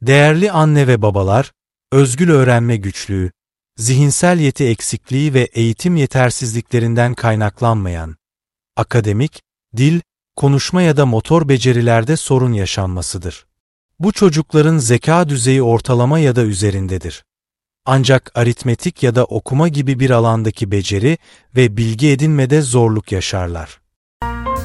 Değerli anne ve babalar, özgül öğrenme güçlüğü, zihinsel yeti eksikliği ve eğitim yetersizliklerinden kaynaklanmayan, akademik, dil, konuşma ya da motor becerilerde sorun yaşanmasıdır. Bu çocukların zeka düzeyi ortalama ya da üzerindedir. Ancak aritmetik ya da okuma gibi bir alandaki beceri ve bilgi edinmede zorluk yaşarlar.